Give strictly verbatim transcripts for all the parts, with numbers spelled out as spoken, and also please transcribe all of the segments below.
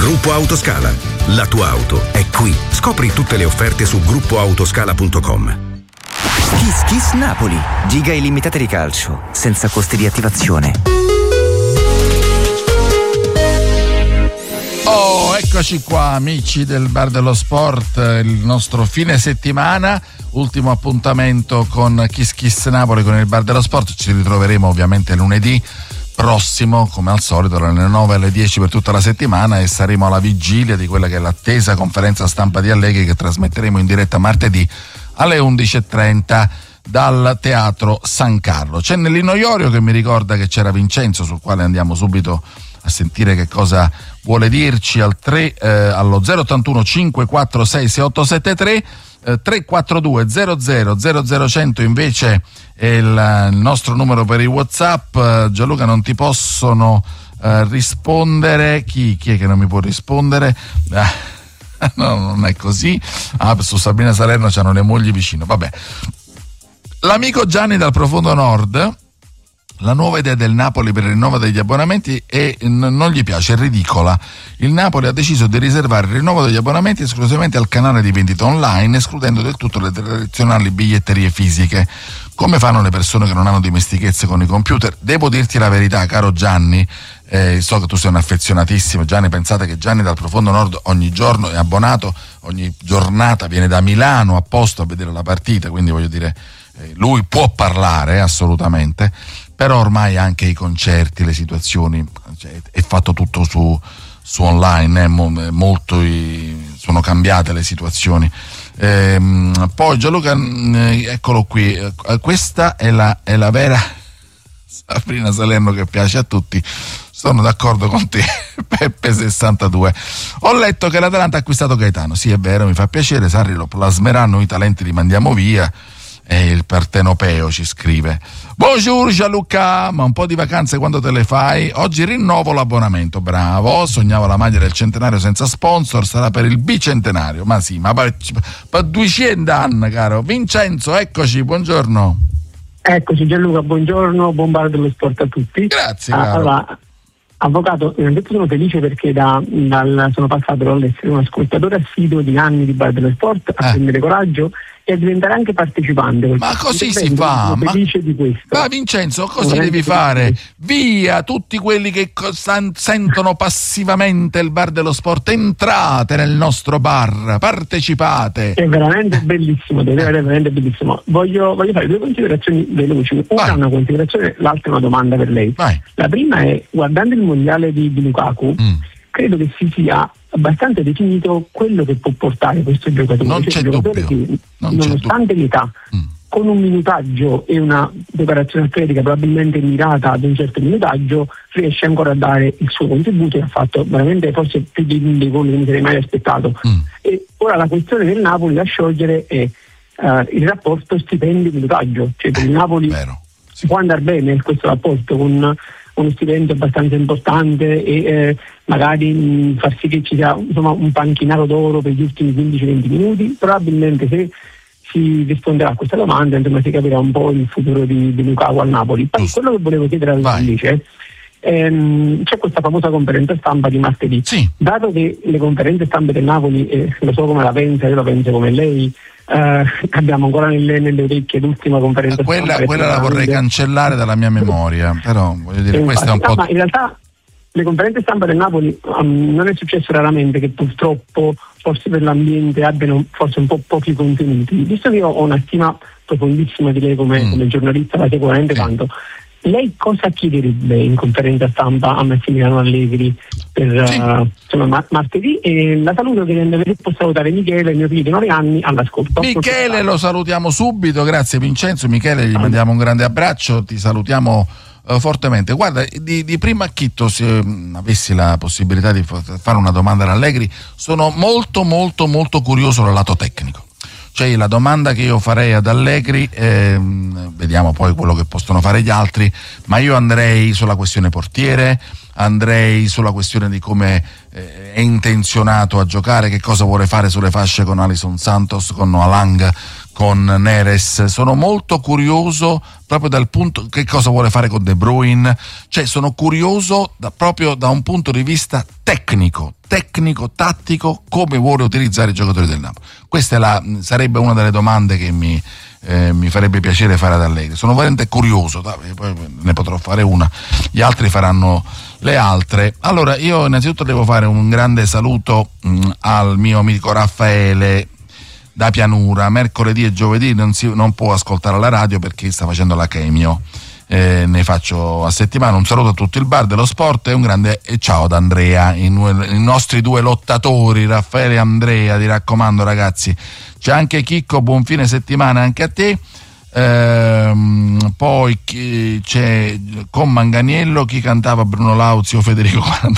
Gruppo Autoscala. La tua auto è qui. Scopri tutte le offerte su gruppo autoscala punto com. Kiss Kiss Napoli. Giga illimitate di calcio, senza costi di attivazione. Oh, eccoci qua amici del Bar dello Sport, il nostro fine settimana, ultimo appuntamento con Kiss Kiss Napoli con il Bar dello Sport. Ci ritroveremo ovviamente lunedì prossimo, come al solito, dalle nove alle dieci per tutta la settimana, e saremo alla vigilia di quella che è l'attesa conferenza stampa di Allegri, che trasmetteremo in diretta martedì alle undici e trenta dal Teatro San Carlo. C'è Nellino Iorio che mi ricorda che c'era Vincenzo, sul quale andiamo subito a sentire che cosa vuole dirci al tre eh, allo zero ottantuno cinque quattro sei sei otto sette tre. eh, tre quattro due zero zero zero zero cento invece è il, il nostro numero per i WhatsApp. eh, Gianluca, non ti possono eh, rispondere. Chi, chi è che non mi può rispondere? Eh, no, non è così. Ah, su Sabrina Salerno c'hanno le mogli vicino, vabbè. L'amico Gianni dal profondo nord: la nuova idea del Napoli per il rinnovo degli abbonamenti è, n- non gli piace, è ridicola. Il Napoli ha deciso di riservare il rinnovo degli abbonamenti esclusivamente al canale di vendita online, escludendo del tutto le tradizionali biglietterie fisiche. Come fanno le persone che non hanno dimestichezze con i computer? Devo dirti la verità, caro Gianni, eh, so che tu sei un affezionatissimo. Gianni, pensate che Gianni dal profondo nord ogni giorno è abbonato, ogni giornata viene da Milano apposta a vedere la partita, quindi voglio dire, eh, lui può parlare assolutamente. Però ormai anche i concerti, le situazioni, cioè, è fatto tutto su, su online, eh, mo, molto i, sono cambiate le situazioni. Ehm, poi Gianluca, eccolo qui, questa è la, è la vera Sabrina Salerno che piace a tutti. Sono d'accordo con te, Peppe sessantadue. Ho letto che l'Atalanta ha acquistato Gaetano. Sì, è vero, mi fa piacere, Sarri lo plasmerà, noi talenti li mandiamo via. E il partenopeo ci scrive: Bonjour Gianluca, ma un po' di vacanze quando te le fai? Oggi rinnovo l'abbonamento. Bravo, sognavo la maglia del centenario senza sponsor, sarà per il bicentenario. Ma sì, ma per, per duecento anni, caro Vincenzo, eccoci, buongiorno. Eccoci Gianluca, buongiorno, buon Bar dello Sport a tutti. Grazie, ah, caro. Allora, avvocato, innanzitutto sono felice perché da, dal, sono passato dall'essere un ascoltatore assiduo di anni di Bar dello Sport a eh. prendere coraggio e a diventare anche partecipante. Ma così si fa? Sono Ma, felice di questo. ma Vincenzo, così Sono devi veramente fare. felice. Via tutti quelli che co- san- sentono passivamente il Bar dello Sport, entrate nel nostro bar, partecipate. È veramente bellissimo, è veramente bellissimo. Voglio, voglio fare due considerazioni veloci. Una Vai. è una considerazione, l'altra è una domanda per lei. Vai. La prima è, guardando il mondiale di, di Lukaku, Mm. credo che si sia abbastanza definito quello che può portare questo giocatore. Non Cioè, c'è un giocatore dubbio. che, Non c'è nonostante l'età, Mm. con un minutaggio e una preparazione atletica probabilmente mirata ad un certo minutaggio, riesce ancora a dare il suo contributo, e ha fatto veramente forse più di dei gol che mi sarei mai aspettato. Mm. E ora la questione del Napoli da sciogliere è uh, il rapporto stipendio-minutaggio, cioè per il Napoli Vero. si può andare bene questo rapporto con uno stipendio abbastanza importante e eh, magari mh, far sì che ci sia, insomma, un panchinato d'oro per gli ultimi quindici venti minuti. Probabilmente se si risponderà a questa domanda, insomma, si capirà un po' il futuro di, di Lukaku al Napoli. Poi Giusto. quello che volevo chiedere alla Vai. Alice, ehm, c'è questa famosa conferenza stampa di martedì. Sì. Dato che le conferenze stampe del Napoli, eh, lo so come la pensa, io la penso come lei, eh, abbiamo ancora nelle, nelle orecchie l'ultima conferenza Eh, quella, stampa. quella la vorrei cancellare dalla mia memoria, però voglio dire, Eh, questo è un infatti, po'. no, ma in realtà le conferenze stampa del Napoli um, non è successo raramente che purtroppo forse per l'ambiente abbiano forse un po' pochi contenuti. Visto che io ho una stima profondissima di lei come, Mm. come giornalista, ma sicuramente Sì. tanto, lei cosa chiederebbe in conferenza stampa a Massimiliano Allegri per Sì. uh, insomma, ma- martedì? E la saluto chiedendo se posso salutare Michele, mio figlio di nove anni, all'ascolto. Michele lo salutiamo subito, grazie Vincenzo. Michele, gli mandiamo un grande abbraccio, ti salutiamo eh, fortemente. Guarda, di, di primo acchitto, se mh, avessi la possibilità di fa- fare una domanda ad Allegri, sono molto molto molto curioso dal lato tecnico. Cioè la domanda che io farei ad Allegri, ehm, vediamo poi quello che possono fare gli altri, ma io andrei sulla questione portiere, andrei sulla questione di come eh, è intenzionato a giocare, che cosa vuole fare sulle fasce con Alison Santos, con Noah Lang, con Neres. Sono molto curioso proprio dal punto che cosa vuole fare con De Bruyne, cioè sono curioso da, proprio da un punto di vista tecnico, tecnico, tattico, come vuole utilizzare i giocatori del Napoli. Questa è la, sarebbe una delle domande che mi, eh, mi farebbe piacere fare ad Allegri. Sono veramente curioso, dai, poi ne potrò fare una, gli altri faranno le altre. Allora, io innanzitutto devo fare un grande saluto mh, al mio amico Raffaele da Pianura. Mercoledì e giovedì non, si, non può ascoltare la radio perché sta facendo la chemio, eh, ne faccio a settimana. Un saluto a tutto il bar dello sport e un grande e ciao ad Andrea, i, i nostri due lottatori Raffaele e Andrea. Ti raccomando ragazzi, c'è anche Chicco, buon fine settimana anche a te. Ehm, poi chi, c'è con Manganiello chi cantava Bruno Lauzio, Federico quaranta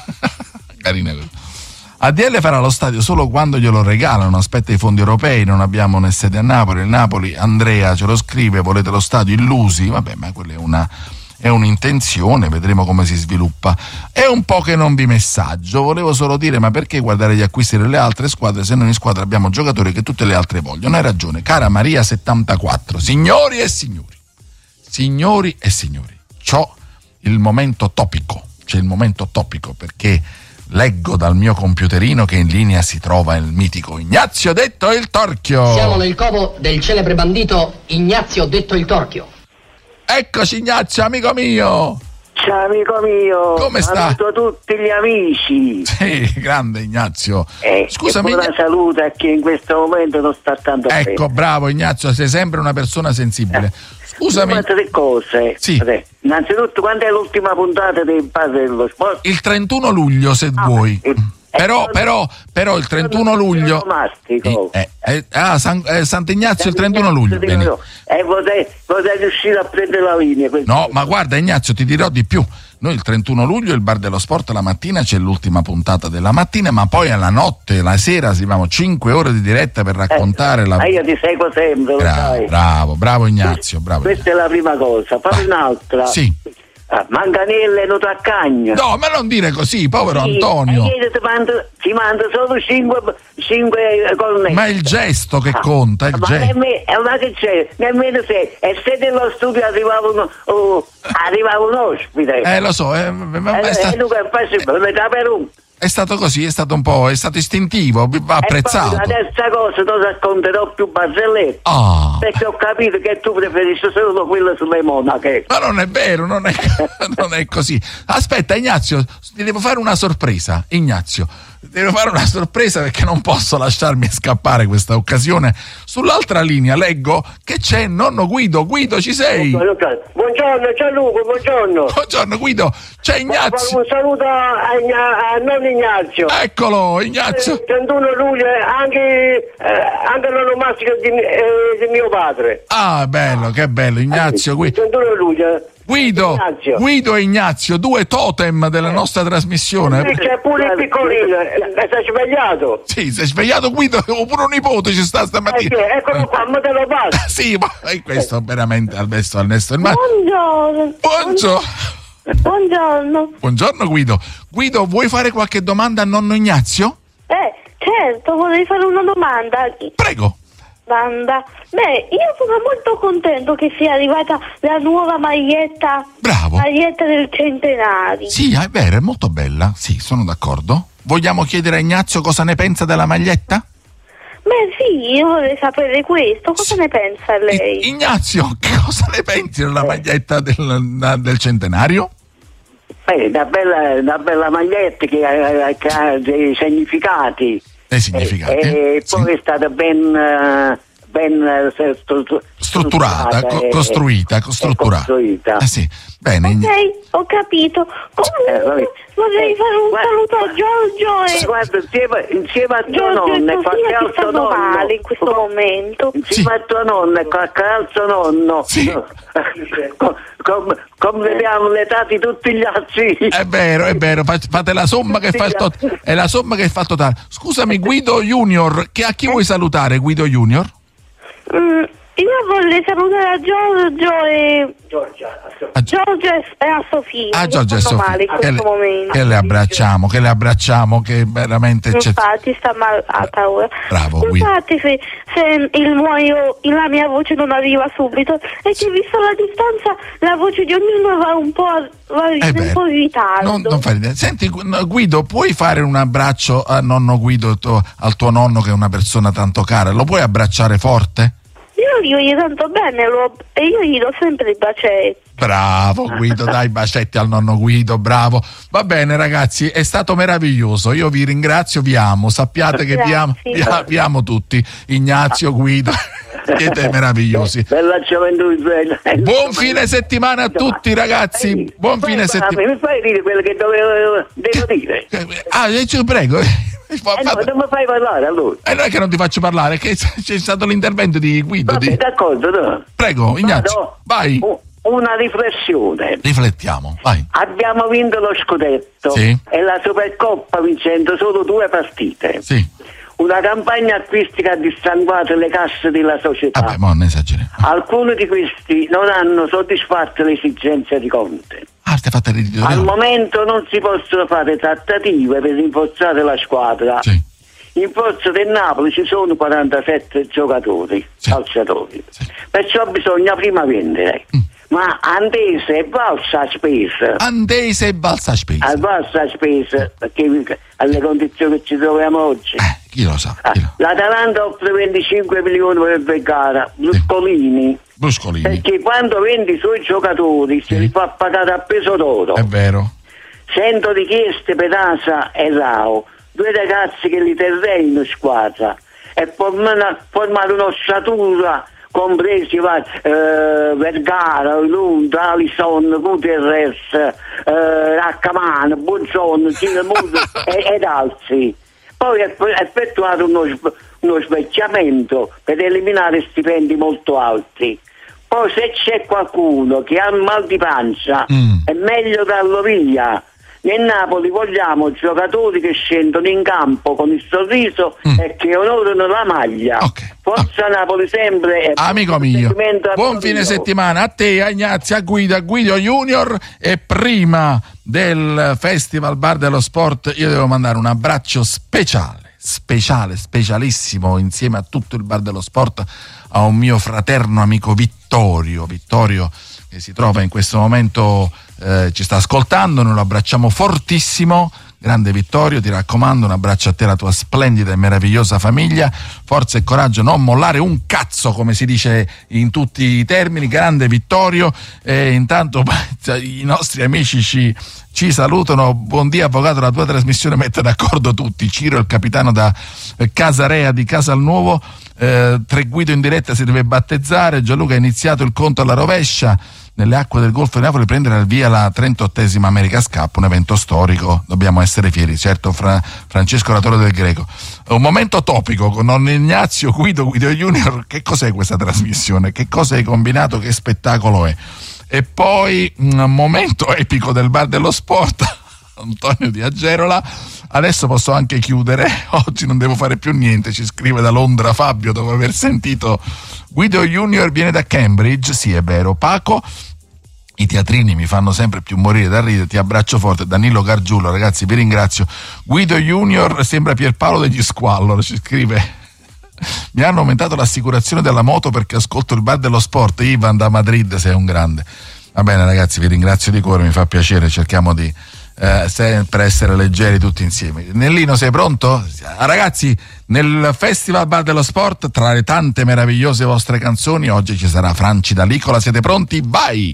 carina questa. A D L farà lo stadio solo quando glielo regalano, aspetta i fondi europei, non abbiamo né sede a Napoli. Il Napoli, Andrea ce lo scrive, volete lo stadio illusi? Vabbè, ma quella è una è un'intenzione, vedremo come si sviluppa. È un po' che non vi messaggio, volevo solo dire, ma perché guardare gli acquisti delle altre squadre se noi in squadra abbiamo giocatori che tutte le altre vogliono? Hai ragione, cara Maria settantaquattro. Signori e signori, signori e signori, c'ho il momento topico, c'è il momento topico perché leggo dal mio computerino che in linea si trova il mitico Ignazio detto il Torchio. Siamo nel covo del celebre bandito Ignazio detto il Torchio. Eccoci Ignazio, amico mio. Ciao amico mio. Come sta? Saluto tutti gli amici. Sì, grande Ignazio. Eh, Scusami. Una salute a chi in questo momento non sta tanto bene. Ecco, bravo Ignazio, sei sempre una persona sensibile. Scusami. Quante cose. Sì. Vabbè. Innanzitutto, quando è l'ultima puntata del Padre dello Sport? Il trentuno luglio, se ah, vuoi. Eh, però, eh, però, però il trentuno luglio. Mastico. Eh, eh, ah, San, eh, Sant'Ignazio il trentuno luglio. E eh, vorrei, vorrei riuscire a prendere la linea. No, ma guarda Ignazio, ti dirò di più. Noi il trentuno luglio il Bar dello Sport la mattina c'è l'ultima puntata della mattina, ma poi alla notte, la sera si fanno cinque ore di diretta per raccontare eh, la. Ma io ti seguo sempre, lo bravo, sai. Bravo, bravo Ignazio, bravo. Questa Ignazio. È la prima cosa, poi ah, un'altra. Sì. Ah, Manganella e non t'accagna. No, ma non dire così, povero sì, Antonio. E ti manda, ti manda solo cinque colonne. Ma è il gesto che conta, è il ma gesto. Nemmeno, ma che c'è? Nemmeno se. E se nello studio arrivava uno, oh, arrivava un ospite. Eh, lo so, eh, ma eh, è, sta... eh, eh, metà per un. È stato così, è stato un po', è stato istintivo, va apprezzato. E poi la terza cosa, non racconterò più barzellette. Ah. Perché ho capito che tu preferisci solo quelle sulle monache. Ma non è vero, non è, non è così. Aspetta Ignazio, ti devo fare una sorpresa, Ignazio. Devo fare una sorpresa perché non posso lasciarmi scappare questa occasione. Sull'altra linea leggo che c'è nonno Guido. Guido, ci sei? Buongiorno, ciao Luca, buongiorno. Buongiorno Guido, c'è Ignazio. Un saluto a, a, a nonno Ignazio. Eccolo, Ignazio. Il trentuno luglio anche, eh, anche l'onomastico di, eh, di mio padre. Ah, bello, che bello, Ignazio. Il trentuno luglio. Guido, Ignazio. Guido e Ignazio, due totem della nostra trasmissione. Sì, c'è pure il piccolino, sei svegliato? Sì, sei svegliato Guido, oppure un nipote ci sta stamattina. Eh sì, eccolo qua, ma te lo passo. Sì, ma questo è veramente al besto al nesto. Buongiorno. Buongiorno. Buongiorno. Buongiorno Guido. Guido, vuoi fare qualche domanda a nonno Ignazio? Eh, certo, vorrei fare una domanda. Prego. Banda. Beh, io sono molto contento che sia arrivata la nuova maglietta. Bravo. Maglietta del centenario. Sì, è vero, è molto bella. Sì, sono d'accordo. Vogliamo chiedere a Ignazio cosa ne pensa della maglietta? Beh sì, io vorrei sapere questo. Cosa sì. ne pensa lei? I- Ignazio, che cosa ne pensi della maglietta del, del centenario? Beh, una bella, una bella maglietta che ha, che ha dei significati. Dei significati? E, e poi sì. è stata ben, ben strutturata, strutturata co- costruita, costrutturata. costruita. Ah, sì. Bene. Ok, ho capito. Comunque eh, vorrei fare un guarda, saluto a Giorgio e... Guarda, insieme, insieme a tua Giorgio nonna e qualche altro nonno. male in questo momento. Insieme sì. a tua nonna e qualche altro nonno. Sì. Com- Completiamo l'età di tutti gli altri. È vero, è vero, fate la somma che fa il totale. È la somma che fa il totale. Scusami, Guido Junior, che a chi vuoi salutare, Guido Junior? Mm, io vorrei salutare a Giorgio e Giorgia, A, Giorgio e e a Sofia. a che Giorgia e stanno Sofia. male in Che questo le, momento. che le abbracciamo, che le abbracciamo, che veramente c'è. Infatti sta malata ora. Bravo, Guido. Infatti se, se il muoio, la mia voce non arriva subito è che visto la distanza la voce di ognuno va un po' va È un vero. po' in ritardo. Non, non fai idea. Senti Guido, puoi fare un abbraccio a nonno Guido, tuo- al tuo nonno che è una persona tanto cara? Lo puoi abbracciare forte? Io gli tanto bene lo, e io gli do sempre i bacetti. Bravo Guido, dai bacetti al nonno Guido, bravo. Va bene ragazzi, è stato meraviglioso, io vi ringrazio, vi amo, sappiate che vi amo, vi, a- vi amo tutti, Ignazio, Guido, siete meravigliosi. Bella gioventù, bella. Buon fine settimana a tutti ragazzi, buon fine settimana. Mi fai dire quello che dovevo devo dire? Ah, eh, ci prego. Eh no, non mi fai parlare allora. E non è che non ti faccio parlare, è che c'è stato l'intervento di Guido. Vabbè, Di... d'accordo, no. Prego, Ignazio, Vado. vai. U- Una riflessione. Riflettiamo, vai. Abbiamo vinto lo scudetto Sì. e la Supercoppa vincendo solo due partite. Sì. Una campagna acquistica ha dissanguato le casse della società. Vabbè, ma non esageriamo. Alcuni di questi non hanno soddisfatto le esigenze di Conte. Ah, stai fatta Al l'editoriale. momento non si possono fare trattative per rinforzare la squadra. Sì. In forza del Napoli ci sono quarantasette giocatori, Sì. calciatori. Sì. Perciò bisogna prima vendere. Mm. Ma Andese è valsa a spesa. Andese e balsa spesa. Al valsa a spesa, perché alle condizioni che ci troviamo oggi. Eh, chi lo sa? Chi lo... L'Atalanta offre venticinque milioni per Vergara, Bruscolini. Bruscolini. Perché quando vendi i suoi giocatori Sì. si li fa pagare a peso d'oro. È vero. Sento richieste per Asa e Rao, due ragazzi che li terrei in squadra, e formare, formare un'ossatura compresi va, eh, Vergara, Lunda, Alison, Guterres, eh, Raccamano, Bonzon, Cinemuso e, ed altri. Poi eff- effettuare uno, sv- uno svecchiamento per eliminare stipendi molto alti. Poi se c'è qualcuno che ha mal di pancia Mm. è meglio darlo via. Nel Napoli vogliamo giocatori che scendono in campo con il sorriso Mm. e che onorano la maglia. Ok. Forza Napoli sempre. E Amico mio, proseguimento a buon fine Torino. settimana a te, a Ignazio, a Guido, a Guido Junior. E prima del Festival Bar dello Sport io devo mandare un abbraccio speciale, speciale, specialissimo insieme a tutto il Bar dello Sport a un mio fraterno amico Vittorio, Vittorio che si trova in questo momento, eh, ci sta ascoltando, noi lo abbracciamo fortissimo. Grande Vittorio, ti raccomando, un abbraccio a te e alla tua splendida e meravigliosa famiglia, forza e coraggio, non mollare un cazzo come si dice in tutti i termini. Grande Vittorio, e intanto i nostri amici ci, ci salutano. Buondì avvocato, la tua trasmissione mette d'accordo tutti. Ciro, il capitano da Casarea di Casalnuovo, eh, Tre Guido in diretta si deve battezzare. Gianluca ha iniziato il conto alla rovescia nelle acque del Golfo di Napoli, prendere al via la trentottesima America's Cup, un evento storico, dobbiamo essere fieri. Certo, Fra- Francesco Oratore del Greco. Un momento topico con nonno Ignazio, Guido, Guido Junior. Che cos'è questa trasmissione? Che cosa hai combinato? Che spettacolo è? E poi un momento epico del Bar dello Sport, Antonio di Agerola. Adesso posso anche chiudere, oggi non devo fare più niente, ci scrive da Londra Fabio dopo aver sentito Guido Junior viene da Cambridge. Sì, è vero. Paco, i teatrini mi fanno sempre più morire da ridere, ti abbraccio forte. Danilo Gargiulo, ragazzi, vi ringrazio. Guido Junior sembra Pierpaolo degli Squallor, ci scrive. Mi hanno aumentato l'assicurazione della moto perché ascolto il Bar dello Sport. Ivan da Madrid, sei un grande. Va bene ragazzi, vi ringrazio di cuore, mi fa piacere, cerchiamo di eh, sempre essere leggeri tutti insieme. Nellino, sei pronto? Ragazzi, nel Festival Bar dello Sport, tra le tante meravigliose vostre canzoni, oggi ci sarà Franci da Licola. Siete pronti? Vai!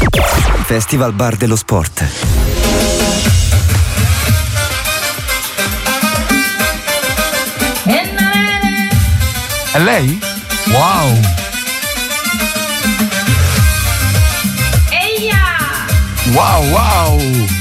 Festival Bar dello Sport. È lei? Wow! Wow, wow!